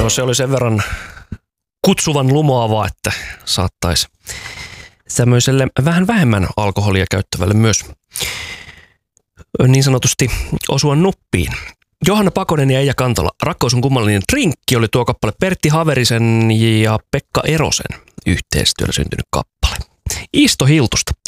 se oli sen verran kutsuvan lumoavaa, että saattaisi tämmöiselle vähän vähemmän alkoholia käyttävälle myös niin sanotusti osua nuppiin. Johanna Pakonen ja Eija Kantola, Rakkaus on kummallinen drinkki oli tuo kappale Pertti Haverisen ja Pekka Erosen yhteistyöllä syntynyt kappale. Isto Hiltusta